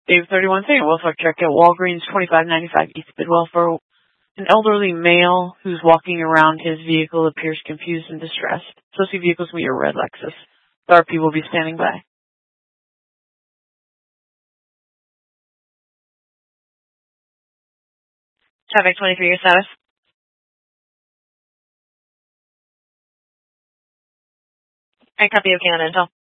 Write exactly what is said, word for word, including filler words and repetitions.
Dave thirty-one saying, welfare check at Walgreens, twenty-five ninety-five East Bidwell for an elderly male who's walking around. His vehicle appears confused and distressed. So see vehicles with your red Lexus. The R P will be standing by. Traffic twenty-three, your status. I copy, okay on Intel.